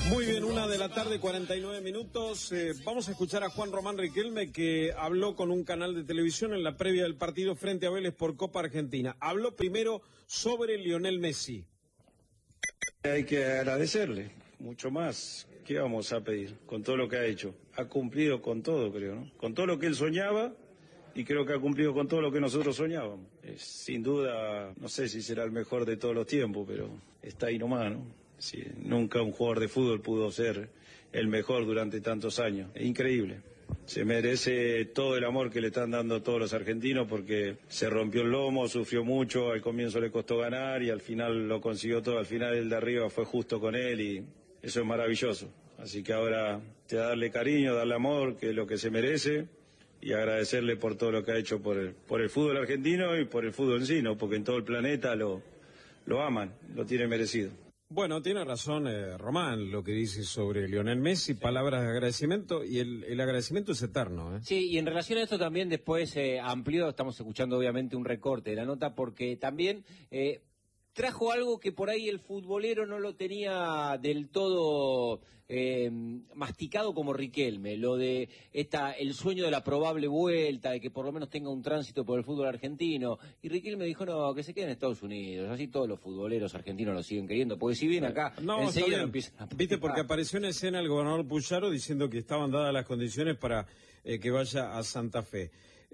Muy bien, 1:49 p.m. Vamos a escuchar a Juan Román Riquelme, que habló con un canal de televisión en la previa del partido frente a Vélez por Copa Argentina. Habló primero sobre Lionel Messi. Hay que agradecerle, mucho más. ¿Qué vamos a pedir con todo lo que ha hecho? Ha cumplido con todo, creo, ¿no? Con todo lo que él soñaba, y creo que ha cumplido con todo lo que nosotros soñábamos. Sin duda, no sé si será el mejor de todos los tiempos, pero está ahí nomás, ¿no? Sí, nunca un jugador de fútbol pudo ser el mejor durante tantos años. Es increíble. Se merece todo el amor que le están dando todos los argentinos, porque se rompió el lomo, sufrió mucho, al comienzo le costó ganar y al final lo consiguió todo. Al final el de arriba fue justo con él y eso es maravilloso. Así que ahora te da darle cariño, darle amor, que es lo que se merece, y agradecerle por todo lo que ha hecho por el fútbol argentino y por el fútbol en sí, ¿no? Porque en todo el planeta lo aman, lo tiene merecido. Bueno, tiene razón Román lo que dice sobre Lionel Messi, palabras de agradecimiento, y el agradecimiento es eterno, ¿eh? Sí, y en relación a esto también después amplió, estamos escuchando obviamente un recorte de la nota, porque también trajo algo que por ahí el futbolero no lo tenía del todo masticado como Riquelme, lo de el sueño de la probable vuelta, de que por lo menos tenga un tránsito por el fútbol argentino, y Riquelme dijo, no, que se quede en Estados Unidos, así todos los futboleros argentinos lo siguen queriendo, porque si bien acá enseguida empiezan a... Viste, porque apareció en escena el gobernador Puyaro diciendo que estaban dadas las condiciones para que vaya a Santa Fe.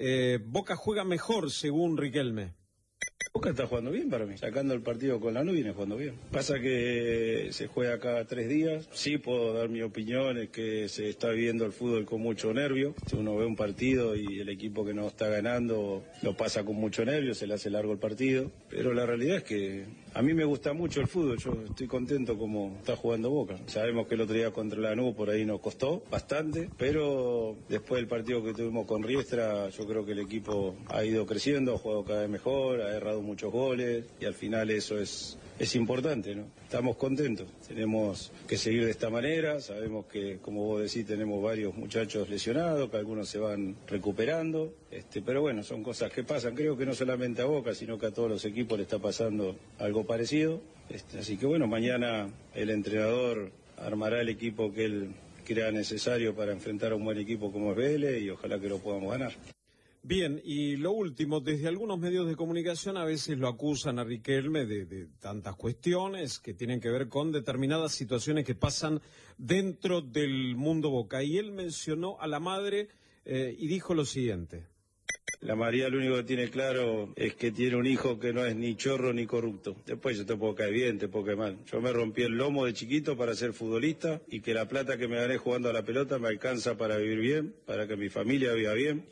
Boca juega mejor según Riquelme. Boca está jugando bien para mí, sacando el partido con Lanús viene jugando bien. Pasa que se juega cada 3 días, sí puedo dar mi opinión, es que se está viviendo el fútbol con mucho nervio. Si uno ve un partido y el equipo que no está ganando lo pasa con mucho nervio, se le hace largo el partido, pero la realidad es que a mí me gusta mucho el fútbol, yo estoy contento como está jugando Boca. Sabemos que el otro día contra Lanús por ahí nos costó bastante, pero después del partido que tuvimos con Riestra, yo creo que el equipo ha ido creciendo, ha jugado cada vez mejor, ha errado muchos goles y al final eso es importante, ¿no? Estamos contentos, tenemos que seguir de esta manera, sabemos que, como vos decís, tenemos varios muchachos lesionados, que algunos se van recuperando, pero bueno, son cosas que pasan, creo que no solamente a Boca, sino que a todos los equipos le está pasando algo parecido, así que bueno, mañana el entrenador armará el equipo que él crea necesario para enfrentar a un buen equipo como es Vélez y ojalá que lo podamos ganar. Bien, y lo último, desde algunos medios de comunicación a veces lo acusan a Riquelme de tantas cuestiones que tienen que ver con determinadas situaciones que pasan dentro del mundo Boca. Y él mencionó a la madre y dijo lo siguiente. La María lo único que tiene claro es que tiene un hijo que no es ni chorro ni corrupto. Después yo te puedo caer bien, te puedo caer mal. Yo me rompí el lomo de chiquito para ser futbolista y que la plata que me gané jugando a la pelota me alcanza para vivir bien, para que mi familia viva bien.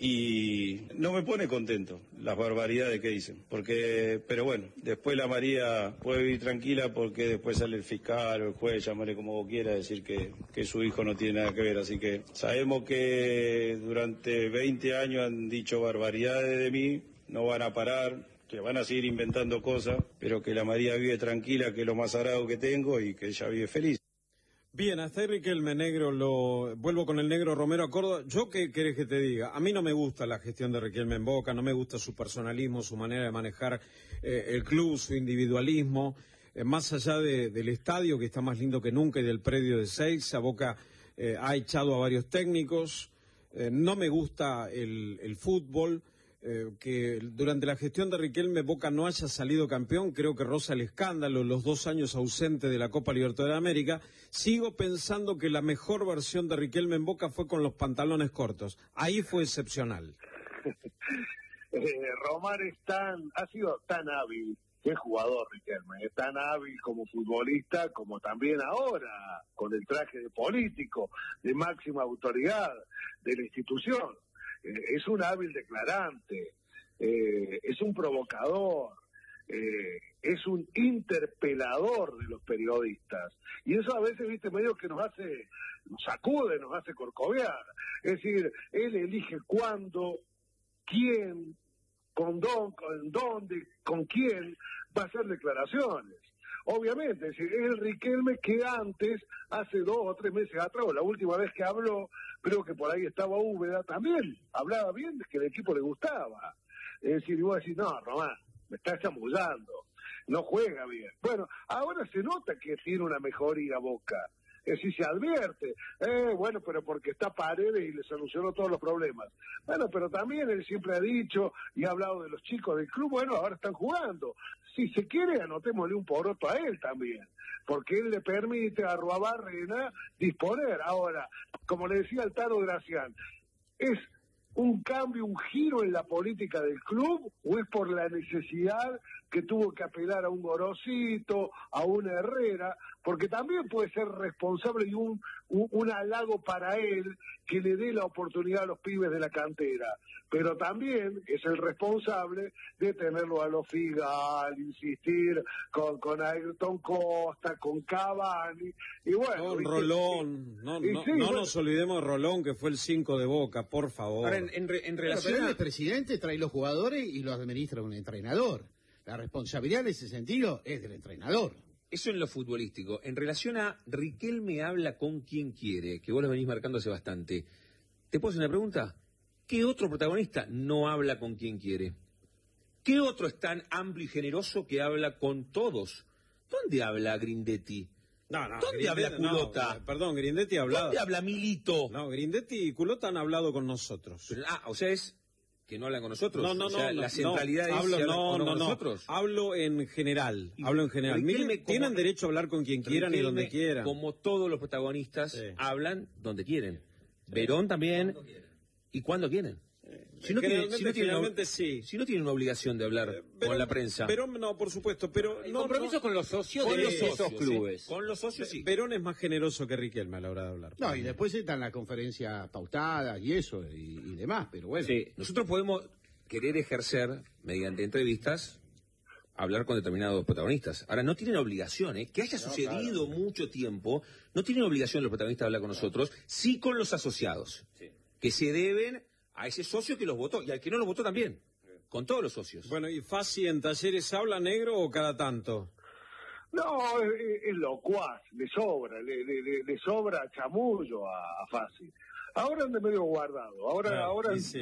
Y no me pone contento las barbaridades que dicen. Pero bueno, después la María puede vivir tranquila porque después sale el fiscal o el juez, llámale como vos quieras, decir que su hijo no tiene nada que ver. Así que sabemos que durante 20 años han dicho barbaridades de mí, no van a parar, que van a seguir inventando cosas, pero que la María vive tranquila, que es lo más sagrado que tengo y que ella vive feliz. Bien, hasta ahí Riquelme, negro, vuelvo con el negro Romero a Córdoba. ¿Yo qué querés que te diga? A mí no me gusta la gestión de Riquelme en Boca, no me gusta su personalismo, su manera de manejar el club, su individualismo, más allá del estadio, que está más lindo que nunca, y del predio de Seiza. Boca ha echado a varios técnicos. No me gusta el fútbol, que durante la gestión de Riquelme Boca no haya salido campeón, creo que roza el escándalo, los 2 años ausente de la Copa Libertadores de América. Sigo pensando que la mejor versión de Riquelme en Boca fue con los pantalones cortos, ahí fue excepcional. Román ha sido tan hábil. Qué jugador Riquelme, es tan hábil como futbolista, como también ahora, con el traje de político, de máxima autoridad de la institución. Es un hábil declarante, es un provocador, es un interpelador de los periodistas. Y eso a veces, viste, medio que nos sacude, nos hace corcovear. Es decir, él elige cuándo, quién, con dónde, con quién va a hacer declaraciones. Obviamente, es decir, es el Riquelme que antes, hace 2 o 3 meses atrás, o la última vez que habló, creo que por ahí estaba Úbeda, también hablaba bien de que el equipo le gustaba. Es decir, y vos decís, no, Román, me está chamullando, no juega bien. Bueno, ahora se nota que tiene una mejoría Boca. sí se advierte. Bueno, pero porque está Paredes y le solucionó todos los problemas. Bueno, pero también él siempre ha dicho y ha hablado de los chicos del club, bueno, ahora están jugando. Si se quiere, anotémosle un poroto a él también, porque él le permite a Arruabarrena disponer. Ahora, como le decía el Tano Gracián, ¿es un cambio, un giro en la política del club o es por la necesidad que tuvo que apelar a un Gorosito, a un Herrera? Porque también puede ser responsable y un halago para él que le dé la oportunidad a los pibes de la cantera, pero también es el responsable de tenerlo a los Figal, insistir con Ayrton Costa, con Cavani, y bueno... Con Rolón, no nos olvidemos de Rolón, que fue el 5 de Boca, por favor. Ahora, en relación pero el presidente trae los jugadores y los administra un entrenador. La responsabilidad en ese sentido es del entrenador. Eso en lo futbolístico. En relación a Riquelme habla con quien quiere, que vos lo venís marcando hace bastante. ¿Te puedo hacer una pregunta? ¿Qué otro protagonista no habla con quien quiere? ¿Qué otro es tan amplio y generoso que habla con todos? ¿Dónde habla Grindetti? ¿Dónde habla Culota? Perdón, Grindetti ha hablado. ¿Dónde habla Milito? No, Grindetti y Culota han hablado con nosotros. Pero, o sea, es que no hablan con nosotros. La centralidad es que hablan con nosotros. Hablo en general. Tienen derecho a hablar con quien quieran y donde quieran. Como todos los protagonistas hablan donde quieren. Verón también. ¿Y cuándo quieren? Si no tienen una obligación de hablar con la prensa. Verón no, por supuesto, pero el compromiso con los socios de esos clubes. Sí. Con los socios sí. Verón es más generoso que Riquelme a la hora de hablar. No, y después está en la conferencia pautada y eso y demás, pero bueno. Sí, nosotros podemos querer ejercer mediante entrevistas hablar con determinados protagonistas. Ahora, no tienen obligación, que haya sucedido mucho tiempo, no tienen obligación los protagonistas de hablar con nosotros, sí con los asociados, que se deben a ese socio que los votó, y al que no los votó también, con todos los socios. Bueno, ¿y Fassi en Talleres habla negro o cada tanto? No, es locuaz, le sobra chamullo a Fassi. Ahora anda medio guardado, ahora sí.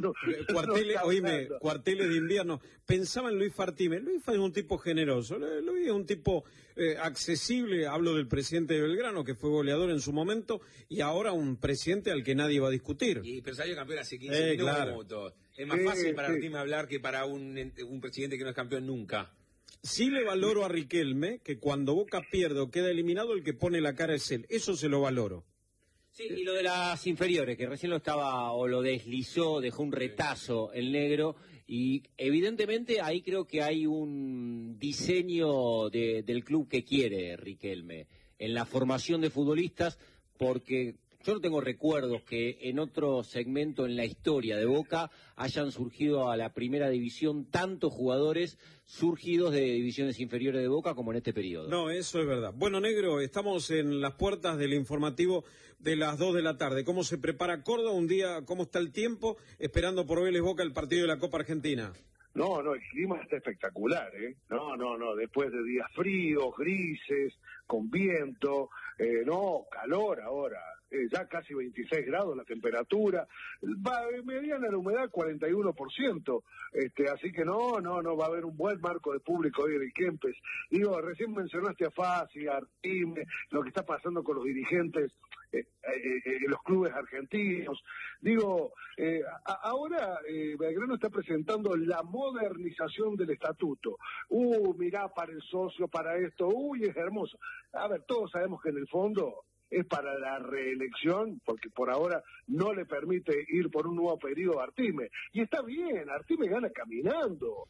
Cuarteles de invierno. Pensaba en Luis Fartime. Luis es un tipo generoso, Luis es un tipo accesible. Hablo del presidente de Belgrano, que fue goleador en su momento, y ahora un presidente al que nadie va a discutir. Pero salió campeón hace 15 minutos. Claro. Es más fácil para Fartime hablar que para un presidente que no es campeón nunca. Sí le valoro a Riquelme que cuando Boca pierde o queda eliminado, el que pone la cara es él. Eso se lo valoro. Sí, y lo de las inferiores, que recién lo deslizó, dejó un retazo el negro, y evidentemente ahí creo que hay un diseño del club que quiere Riquelme, en la formación de futbolistas, porque yo no tengo recuerdos que en otro segmento en la historia de Boca hayan surgido a la primera división tantos jugadores surgidos de divisiones inferiores de Boca como en este periodo. No, eso es verdad. Bueno, negro, estamos en las puertas del informativo de las 2 de la tarde. ¿Cómo se prepara Córdoba? Un día, ¿cómo está el tiempo? Esperando por Vélez Boca el partido de la Copa Argentina. No, el clima está espectacular, No, después de días fríos, grises, con viento, calor ahora. Ya casi 26 grados la temperatura, mediana la humedad 41%, así que no va a haber un buen marco de público hoy en el Kempes. Digo, recién mencionaste a Fassi, a Artime, lo que está pasando con los dirigentes en los clubes argentinos. Digo, ahora Belgrano está presentando la modernización del estatuto. Mirá, para el socio, para esto, es hermoso. A ver, todos sabemos que en el fondo es para la reelección, porque por ahora no le permite ir por un nuevo periodo a Artime. Y está bien, Artime gana caminando,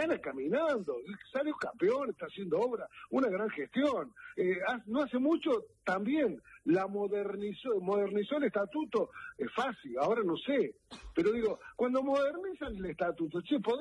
salió campeón, está haciendo obra, una gran gestión. No hace mucho también la modernizó el estatuto, es fácil, ahora no sé. Pero digo, cuando modernizan el estatuto,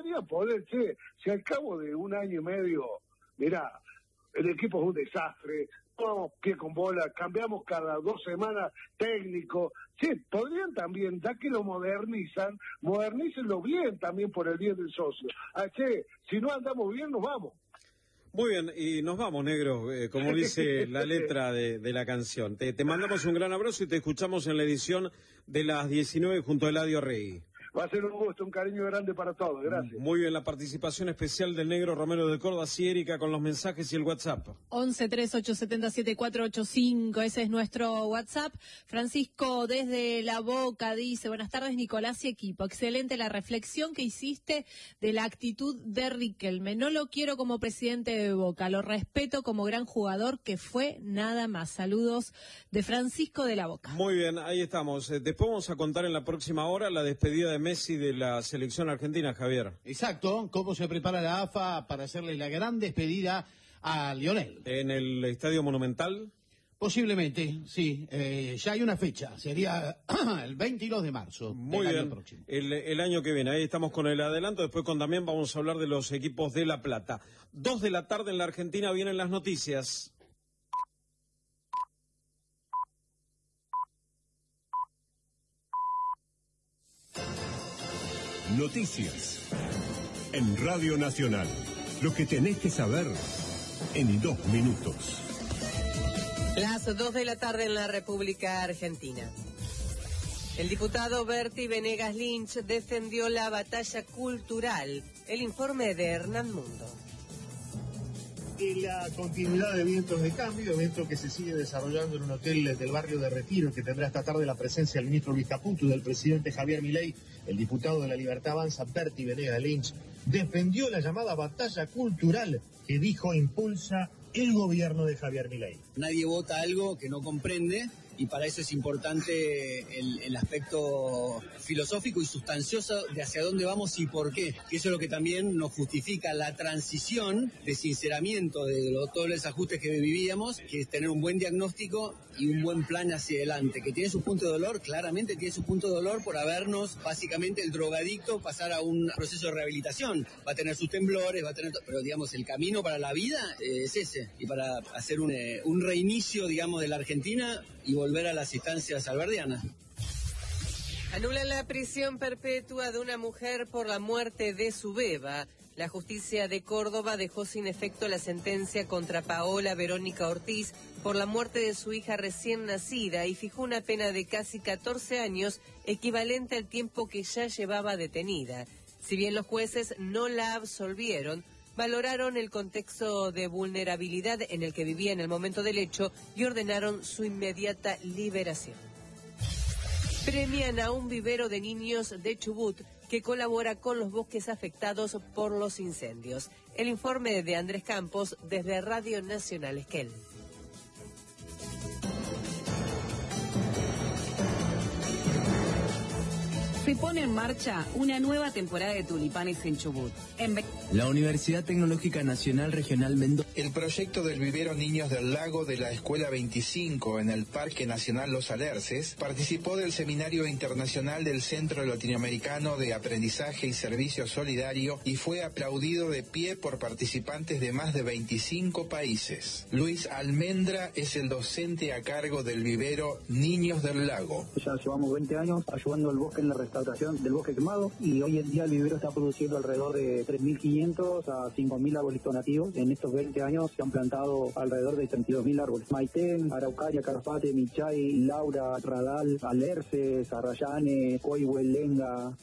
si al cabo de un año y medio, mirá, el equipo es un desastre, no, pie con bola, cambiamos cada 2 semanas técnico. Podrían también, ya que lo modernícenlo bien también por el bien del socio. Si no andamos bien, nos vamos. Muy bien, y nos vamos, negro, como dice la letra de la canción. Te mandamos un gran abrazo y te escuchamos en la edición de las 19 junto a Eladio Rey. Va a ser un gusto, un cariño grande para todos. Gracias. Muy bien, la participación especial del negro Romero de Córdoba. Sí, Erika, con los mensajes y el WhatsApp. 11-3870-7485, ese es nuestro WhatsApp. Francisco desde La Boca dice, buenas tardes Nicolás y equipo, excelente la reflexión que hiciste de la actitud de Riquelme. No lo quiero como presidente de Boca, lo respeto como gran jugador que fue, nada más. Saludos de Francisco de La Boca. Muy bien, ahí estamos. Después vamos a contar en la próxima hora la despedida de Messi de la selección argentina, Javier. Exacto, cómo se prepara la AFA para hacerle la gran despedida a Lionel. ¿En el Estadio Monumental? Posiblemente, sí. Ya hay una fecha, sería el 22 de marzo. Muy del bien, año próximo. el año que viene. Ahí estamos con el adelanto. Después con Damián vamos a hablar de los equipos de La Plata. 2 de la tarde en la Argentina vienen las noticias. Noticias en Radio Nacional. Lo que tenés que saber en 2 minutos. Las 2 de la tarde en la República Argentina. El diputado Berti Venegas Lynch defendió la batalla cultural. El informe de Hernán Mundo. Y la continuidad de Vientos de Cambio, evento que se sigue desarrollando en un hotel del barrio de Retiro, que tendrá esta tarde la presencia del ministro Luis Caputo y del presidente Javier Milei. El diputado de la Libertad Avanza, Berti Venegas Lynch, defendió la llamada batalla cultural que dijo impulsa el gobierno de Javier Milei. Nadie vota algo que no comprende, y para eso es importante el aspecto filosófico y sustancioso de hacia dónde vamos y por qué. Que eso es lo que también nos justifica la transición de sinceramiento de todos los ajustes que vivíamos, que es tener un buen diagnóstico y un buen plan hacia adelante. Que tiene su punto de dolor, claramente tiene su punto de dolor por habernos, básicamente el drogadicto, pasar a un proceso de rehabilitación. Va a tener sus temblores, va a tener, pero digamos el camino para la vida es ese. Y para hacer un reinicio, digamos, de la Argentina y volver a las instancias alberdianas. Anulan la prisión perpetua de una mujer por la muerte de su beba. La justicia de Córdoba dejó sin efecto la sentencia contra Paola Verónica Ortiz por la muerte de su hija recién nacida y fijó una pena de casi 14 años, equivalente al tiempo que ya llevaba detenida. Si bien los jueces no la absolvieron, valoraron el contexto de vulnerabilidad en el que vivía en el momento del hecho y ordenaron su inmediata liberación. Premian a un vivero de niños de Chubut que colabora con los bosques afectados por los incendios. El informe de Andrés Campos desde Radio Nacional Esquel. Se pone en marcha una nueva temporada de tulipanes en Chubut. La Universidad Tecnológica Nacional Regional Mendoza. El proyecto del vivero Niños del Lago de la Escuela 25 en el Parque Nacional Los Alerces participó del Seminario Internacional del Centro Latinoamericano de Aprendizaje y Servicio Solidario y fue aplaudido de pie por participantes de más de 25 países. Luis Almendra es el docente a cargo del vivero Niños del Lago. Ya llevamos 20 años ayudando al bosque en la restauración del bosque quemado y hoy en día el vivero está produciendo alrededor de 3.500 a 5.000 arbolitos nativos. En estos 20 años se han plantado alrededor de 32.000 árboles. Maitén, Araucaria, Calafate, Michay, Laura, Radal, Alerces, Arrayane, Coihue, Lenga.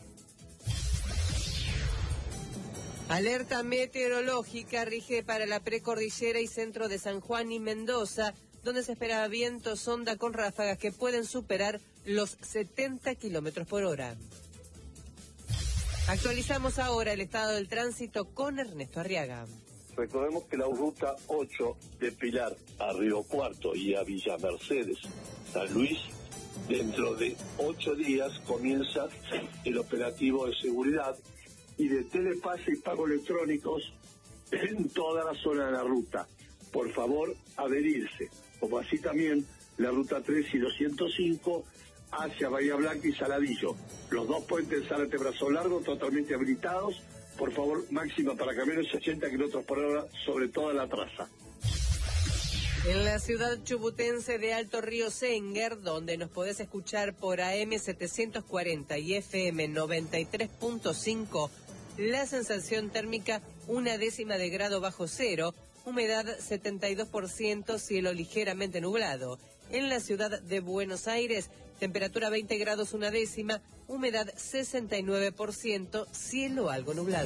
Alerta meteorológica rige para la precordillera y centro de San Juan y Mendoza, donde se espera vientos onda con ráfagas que pueden superar los 70 kilómetros por hora. Actualizamos ahora el estado del tránsito con Ernesto Arriaga. Recordemos que la ruta 8 de Pilar a Río Cuarto y a Villa Mercedes, San Luis, dentro de 8 días comienza el operativo de seguridad y de telepase y pago electrónicos en toda la zona de la ruta. Por favor, adherirse. Como así también la ruta 3 y 205 hacia Bahía Blanca y Saladillo. Los dos puentes Zárate Brazo Largo totalmente habilitados. Por favor, máxima para camiones 80 kilómetros por hora sobre toda la traza. En la ciudad chubutense de Alto Río Senguer, donde nos podés escuchar por AM 740 y FM 93.5, la sensación térmica 0,1 grado bajo cero, humedad 72%, cielo ligeramente nublado. En la ciudad de Buenos Aires, temperatura 20 grados 1 décima, humedad 69%, cielo algo nublado.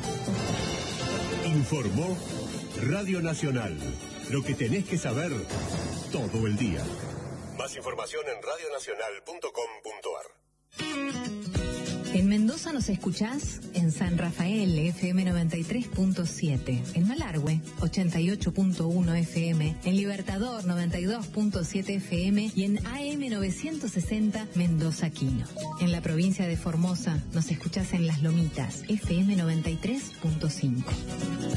Informó Radio Nacional. Lo que tenés que saber todo el día. Más información en radionacional.com.ar. En Mendoza nos escuchás en San Rafael, FM 93.7, en Malargüe, 88.1 FM, en Libertador, 92.7 FM y en AM 960 Mendoza Quino. En la provincia de Formosa nos escuchás en Las Lomitas, FM 93.5.